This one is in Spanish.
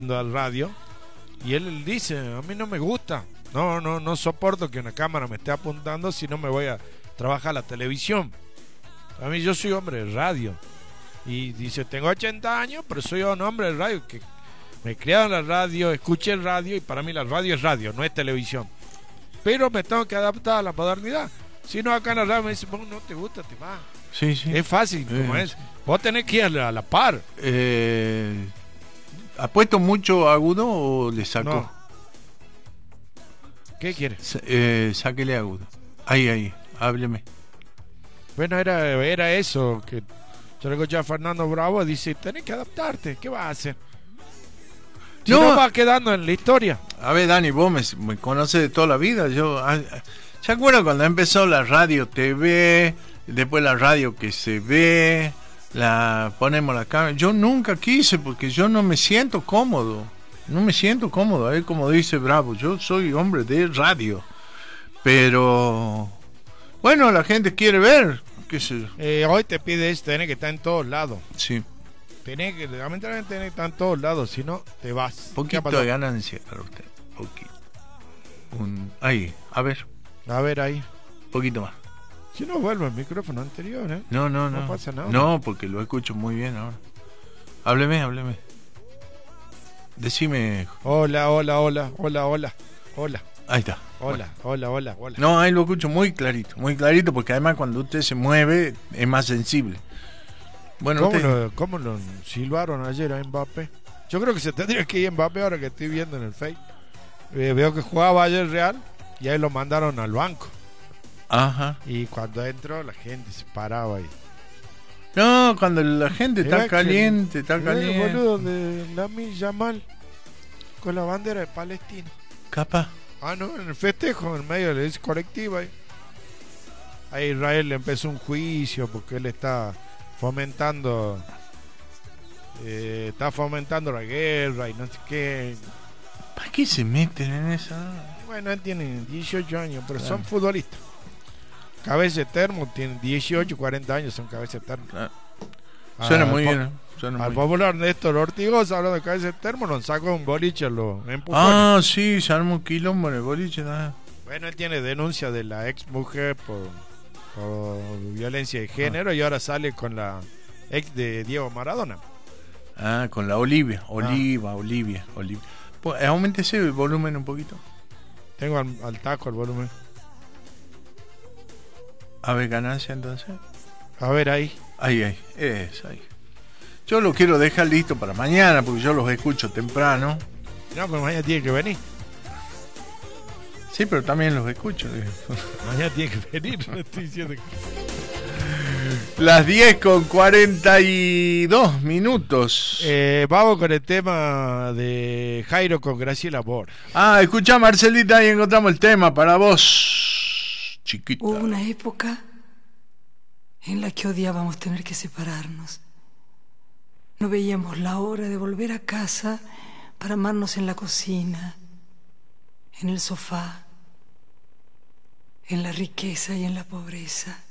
al radio y él dice, a mí no me gusta, no soporto que una cámara me esté apuntando si no me voy a trabajar a la televisión. A mí yo soy hombre de radio. Y dice, tengo 80 años, pero soy un hombre de radio, que me criaron en la radio, escuché el radio, y para mí la radio es radio, no es televisión. Pero me tengo que adaptar a la modernidad. Si no, acá en la radio me dicen, vos no te gusta, te vas. Sí, sí. Es fácil, como es. Vos tenés que ir a la par. ¿Ha puesto mucho agudo o le sacó? No. ¿Qué quieres? Sáquele agudo. Ahí, hábleme. Bueno, era eso, que yo le escuché a Fernando Bravo, dice, tenés que adaptarte, ¿qué vas a hacer? Si no vas quedando en la historia. A ver, Dani, vos me conoces de toda la vida. ¿Se acuerdan cuando empezó la radio TV, después la radio que se ve, ponemos la cámara? Yo nunca quise, porque yo no me siento cómodo. A ver, como dice Bravo, yo soy hombre de radio. Pero bueno, la gente quiere ver, qué sé yo. Hoy te pide eso, tenés que estar en todos lados. Sí. Lamentablemente tenés que estar en todos lados, si no, te vas. Poquito de ganancia para usted. Poquito. Ahí, a ver. A ver ahí. Poquito más. Si no, vuelvo al micrófono anterior, ¿eh? No pasa nada. No, porque lo escucho muy bien ahora. Hábleme. Decime. Hola. Ahí está. Hola. No, ahí lo escucho muy clarito, porque además cuando usted se mueve es más sensible. Bueno, ¿Cómo lo silbaron ayer a Mbappé? Yo creo que se tendría que ir Mbappé ahora que estoy viendo en el Face. Veo que jugaba ayer Real y ahí lo mandaron al banco. Ajá. Y cuando entró la gente se paraba ahí. No, cuando la gente está caliente. El boludo de Lamine Yamal con la bandera de Palestina. Capaz. No, en el festejo, en medio de la colectiva. Ahí Israel le empezó un juicio porque él está fomentando la guerra y no sé qué. ¿Para qué se meten en eso? Bueno, él tiene 18 años, pero son futbolistas. Cabeza de termo, tienen 18, 40 años, son cabeza de termo. Suena muy bien. Al popular Néstor Ortigosa, hablando de cabeza de termo, nos sacó un boliche, lo empujó. Sí, se armó un quilombo en el boliche. Bueno, él tiene denuncia de la ex mujer por violencia de género y ahora sale con la ex de Diego Maradona. Con la Olivia. Pues, aumentese el volumen un poquito. Tengo al taco el volumen. A ver, ganancia entonces. A ver ahí. Ahí. Yo lo quiero dejar listo para mañana porque yo los escucho temprano. No, pero mañana tiene que venir. Sí, pero también los escucho. Mañana tiene que venir, no estoy diciendo que... Las 10:42. Vamos con el tema de Jairo con Graciela Borges. Escuchá, Marcelita, y encontramos el tema para vos, chiquita. Hubo una época en la que odiábamos tener que separarnos. No veíamos la hora de volver a casa para amarnos en la cocina, en el sofá, en la riqueza y en la pobreza.